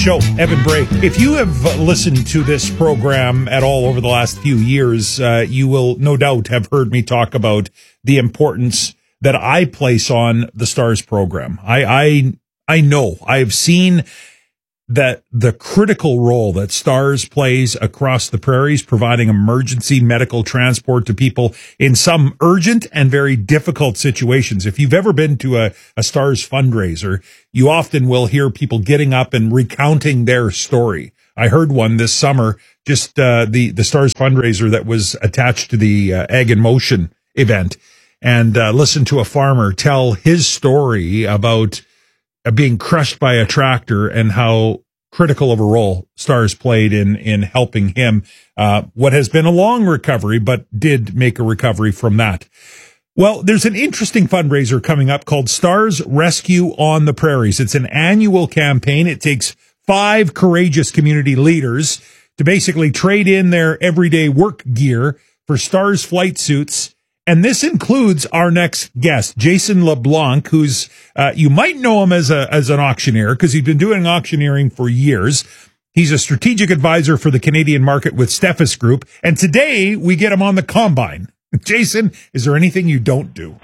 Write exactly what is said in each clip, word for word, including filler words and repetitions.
show, Evan Bray. If you have listened to this program at all over the last few years, uh, you will no doubt have heard me talk about the importance that I place on the STARS program. I, I, I know I've seen that the critical role that STARS plays across the prairies, providing emergency medical transport to people in some urgent and very difficult situations. If you've ever been to a, a STARS fundraiser, you often will hear people getting up and recounting their story. I heard one this summer, just uh, the, the STARS fundraiser that was attached to the uh, Ag in Motion event, and uh, listened to a farmer tell his story about being crushed by a tractor and how critical of a role STARS played in, in helping him, uh, what has been a long recovery, but did make a recovery from that. Well, there's an interesting fundraiser coming up called STARS Rescue on the Prairies. It's an annual campaign. It takes five courageous community leaders to basically trade in their everyday work gear for STARS flight suits. And this includes our next guest, Jason LeBlanc, who's, uh, you might know him as a, as an auctioneer because he's been doing auctioneering for years. He's a strategic advisor for the Canadian market with Steffes Group. And today we get him on the combine. Jason, is there anything you don't do?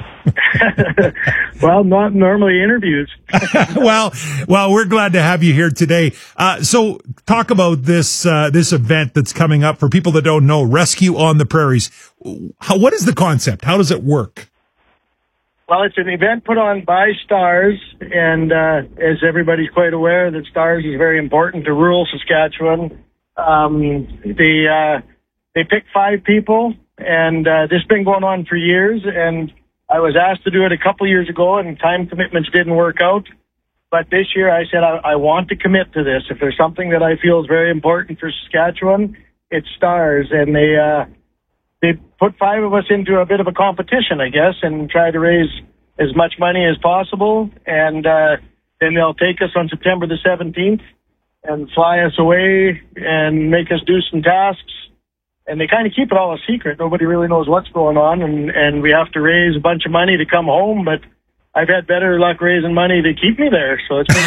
Well, not normally interviews. well, well, we're glad to have you here today. Uh, so talk about this, uh, this event that's coming up for people that don't know, Rescue on the Prairies. How, what is the concept? How does it work? Well, it's an event put on by STARS, and uh, as everybody's quite aware, that STARS is very important to rural Saskatchewan. Um, they, uh, they pick five people, and uh, this has been going on for years, and I was asked to do it a couple years ago, and time commitments didn't work out. But this year I said, I, I want to commit to this. If there's something that I feel is very important for Saskatchewan, it's STARS. And they, uh, they put five of us into a bit of a competition, I guess, and try to raise as much money as possible. And, uh, then they'll take us on September the seventeenth and fly us away and make us do some tasks. And they kind of keep it all a secret. Nobody really knows what's going on, and, and we have to raise a bunch of money to come home, but I've had better luck raising money to keep me there, so it's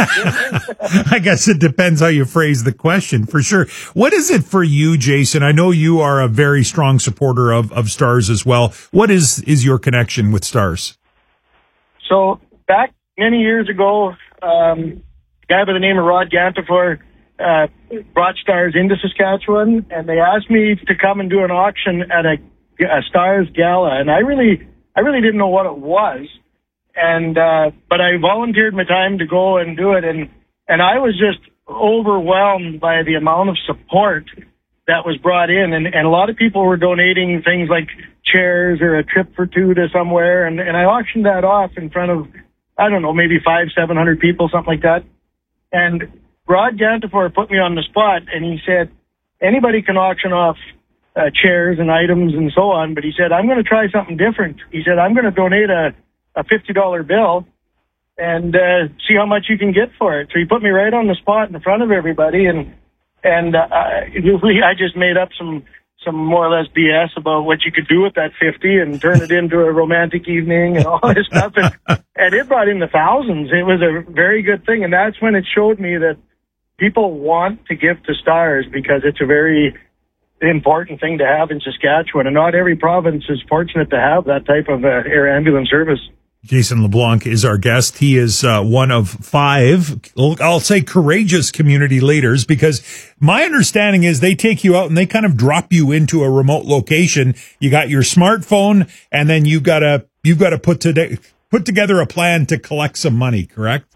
been I guess it depends how you phrase the question, for sure. What is it for you, Jason? I know you are a very strong supporter of, of STARS as well. What is, is your connection with STARS? So, back many years ago, um, a guy by the name of Rod Gantifor Uh, brought STARS into Saskatchewan, and they asked me to come and do an auction at a, a STARS gala, and I really, I really didn't know what it was, and uh, but I volunteered my time to go and do it, and and I was just overwhelmed by the amount of support that was brought in, and, and a lot of people were donating things like chairs or a trip for two to somewhere, and, and I auctioned that off in front of, I don't know, maybe five, seven hundred people, something like that, and Rod Gantifor put me on the spot, and he said, anybody can auction off uh, chairs and items and so on, but he said, I'm going to try something different. He said, I'm going to donate a, a fifty dollar bill and uh, see how much you can get for it. So he put me right on the spot in front of everybody, and and uh, I just made up some, some more or less B S about what you could do with that fifty and turn it into a romantic evening and all this stuff. And, and it brought in the thousands. It was a very good thing, and that's when it showed me that people want to give to STARS because it's a very important thing to have in Saskatchewan, and not every province is fortunate to have that type of uh, air ambulance service. Jason LeBlanc is our guest. He is uh, one of five, I'll say, courageous community leaders, because my understanding is they take you out and they kind of drop you into a remote location. You got your smartphone, and then you got to you've got to put today put together a plan to collect some money. Correct?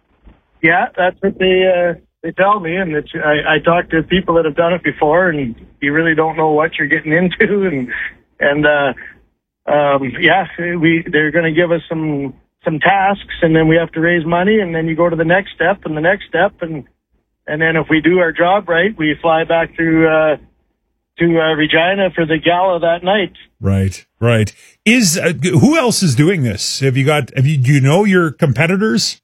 Yeah, that's what they. Uh They tell me, and it's, I, I talk to people that have done it before, and you really don't know what you're getting into, and and uh, um, yeah, we they're going to give us some some tasks, and then we have to raise money, and then you go to the next step and the next step, and and then if we do our job right, we fly back to uh, to uh, Regina for the gala that night. Right, right. Is uh, who else is doing this? Have you got? Have you? Do you know your competitors?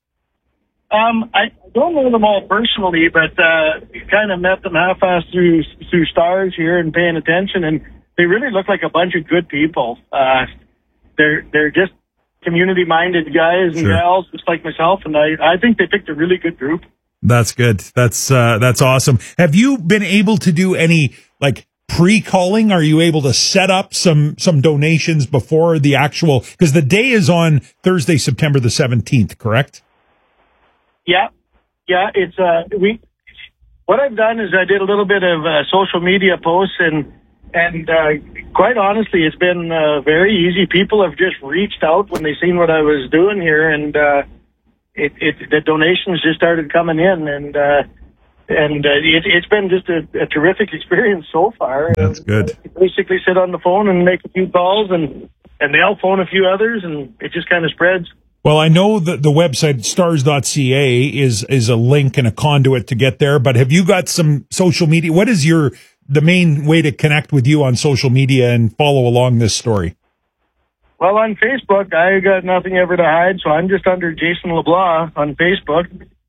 Um, I don't know them all personally, but uh, kind of met them half-assed through through STARS here and paying attention, and they really look like a bunch of good people. Uh, they're they're just community-minded guys and Sure. gals, just like myself, and I I think they picked a really good group. That's good. That's uh, that's awesome. Have you been able to do any like pre-calling? Are you able to set up some some donations before the actual? Because the day is on Thursday, September the seventeenth, correct? Yeah, yeah. It's uh, we. What I've done is I did a little bit of uh, social media posts, and and uh, quite honestly, it's been uh, very easy. People have just reached out when they seen what I was doing here, and. Uh, It, it, the donations just started coming in, and uh, and uh, it, it's been just a, a terrific experience so far. That's good. You basically sit on the phone and make a few calls, and, and they'll phone a few others, and it just kind of spreads. Well, I know that the website stars dot c a is is a link and a conduit to get there, but have you got some social media? What is your the main way to connect with you on social media and follow along this story? Well, on Facebook, I got nothing ever to hide, so I'm just under Jason LeBlanc on Facebook.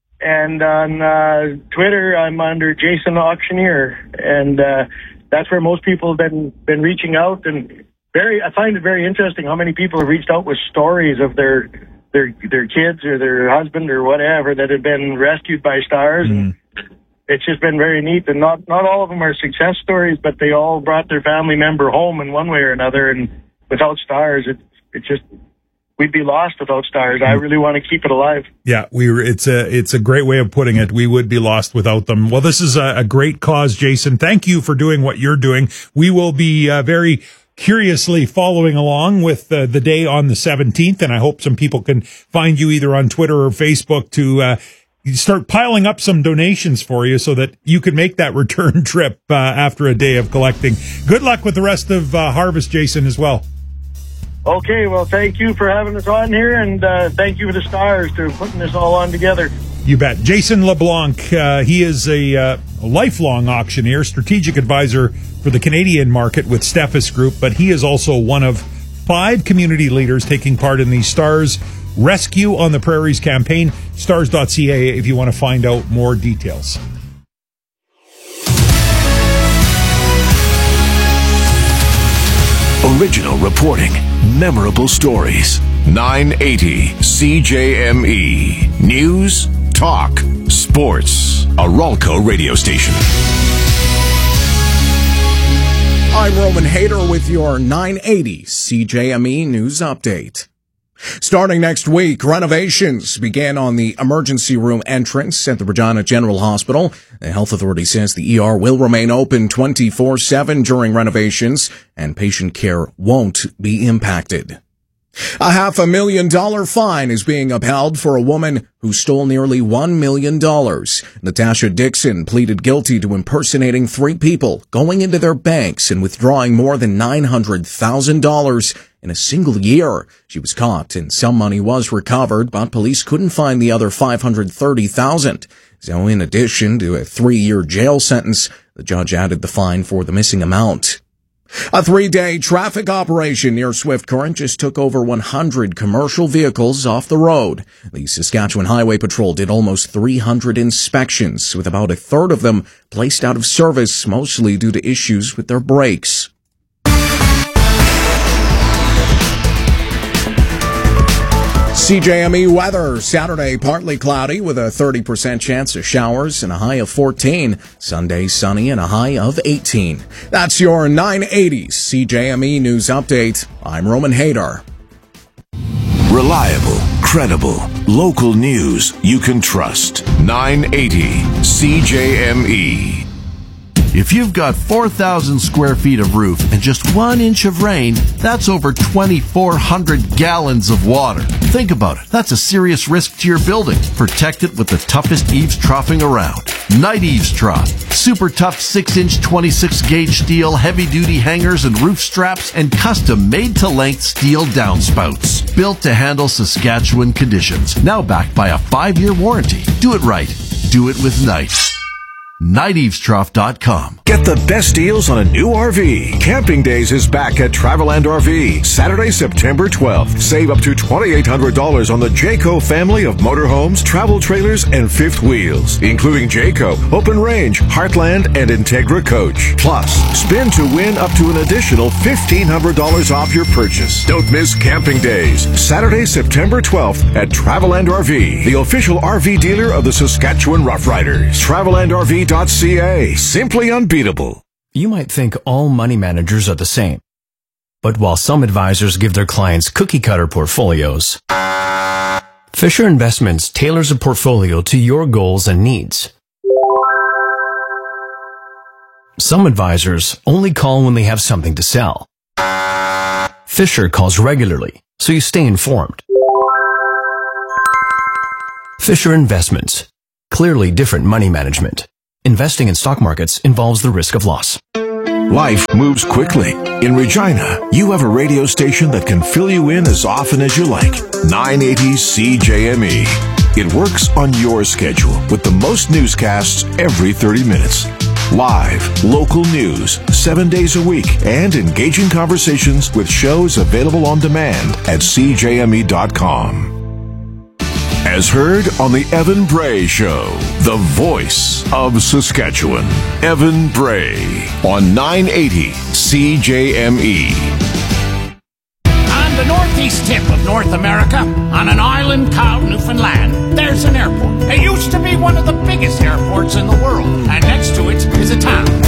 And on uh, Twitter, I'm under Jason Auctioneer. And uh, that's where most people have been, been reaching out. And very, I find it very interesting how many people have reached out with stories of their their their kids or their husband or whatever that have been rescued by stars. Mm. And it's just been very neat. And not, not all of them are success stories, but they all brought their family member home in one way or another. And without stars, it, it's just, we'd be lost without stars. I really want to keep it alive. Yeah, we were, it's a, it's a great way of putting it. We would be lost without them. Well, this is a, a great cause, Jason. Thank you for doing what you're doing. We will be uh, very curiously following along with uh, the day on the seventeenth. And I hope some people can find you either on Twitter or Facebook to, uh, start piling up some donations for you so that you can make that return trip uh, after a day of collecting. Good luck with the rest of uh, harvest, Jason, as well. Okay, well, thank you for having us on here, and uh, thank you for the stars for putting this all on together. You bet. Jason LeBlanc, uh, he is a, uh, a lifelong auctioneer, strategic advisor for the Canadian market with Steffes Group, but he is also one of five community leaders taking part in the Stars Rescue on the Prairies campaign. stars dot c a if you want to find out more details. Original reporting, memorable stories. nine eighty C J M E. News, talk, sports. A Ralco radio station. I'm Roman Hader with your nine eighty C J M E News Update. Starting next week, renovations begin on the emergency room entrance at the Regina General Hospital. The health authority says the E R will remain open twenty-four seven during renovations, and patient care won't be impacted. A half a million dollar fine is being upheld for a woman who stole nearly one million dollars. Natasha Dixon pleaded guilty to impersonating three people, going into their banks and withdrawing more than nine hundred thousand dollars in a single year. She was caught and some money was recovered, but police couldn't find the other five hundred thirty thousand dollars. So in addition to a three-year jail sentence, the judge added the fine for the missing amount. A three-day traffic operation near Swift Current just took over one hundred commercial vehicles off the road. The Saskatchewan Highway Patrol did almost three hundred inspections, with about a third of them placed out of service, mostly due to issues with their brakes. C J M E weather. Saturday, partly cloudy with a thirty percent chance of showers and a high of fourteen. Sunday, sunny and a high of eighteen. That's your nine eighty C J M E News Update. I'm Roman Hader. Reliable, credible, local news you can trust. nine eighty C J M E. If you've got four thousand square feet of roof and just one inch of rain, that's over twenty-four hundred gallons of water. Think about it. That's a serious risk to your building. Protect it with the toughest eaves troughing around. Night Eaves Trough. Super tough six inch twenty-six gauge steel, heavy-duty hangers and roof straps, and custom made-to-length steel downspouts. Built to handle Saskatchewan conditions. Now backed by a five-year warranty. Do it right. Do it with Night. night eaves trough dot com. Get the best deals on a new R V. Camping Days is back at Traveland R V. Saturday, September twelfth. Save up to twenty-eight hundred dollars on the Jayco family of motorhomes, travel trailers, and fifth wheels, including Jayco, Open Range, Heartland, and Integra Coach. Plus, spin to win up to an additional fifteen hundred dollars off your purchase. Don't miss Camping Days. Saturday, September twelfth at Traveland R V, the official R V dealer of the Saskatchewan Roughriders. Traveland R V dot C A. Simply unbeatable. You might think all money managers are the same. But while some advisors give their clients cookie-cutter portfolios, Fisher Investments tailors a portfolio to your goals and needs. Some advisors only call when they have something to sell. Fisher calls regularly, so you stay informed. Fisher Investments. Clearly different money management. Investing in stock markets involves the risk of loss. Life moves quickly. In Regina, you have a radio station that can fill you in as often as you like. nine eighty C J M E. It works on your schedule with the most newscasts every thirty minutes. Live, local news, seven days a week, and engaging conversations with shows available on demand at C J M E dot com. As heard on the Evan Bray Show, the voice of Saskatchewan. Evan Bray on nine eighty C J M E. On the northeast tip of North America, on an island called Newfoundland, there's an airport. It used to be one of the biggest airports in the world, and next to it is a town.